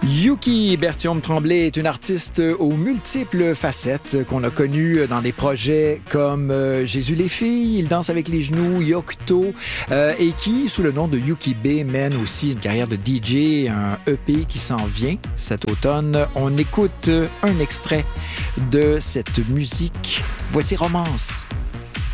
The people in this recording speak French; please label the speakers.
Speaker 1: Yuki Berthiaume-Tremblay est une artiste aux multiples facettes qu'on a connue dans des projets comme Jésus les filles, Il danse avec les genoux, Yocto, et qui, sous le nom de Yuki B, mène aussi une carrière de DJ, un EP qui s'en vient cet automne. On écoute un extrait de cette musique. Voici Romance.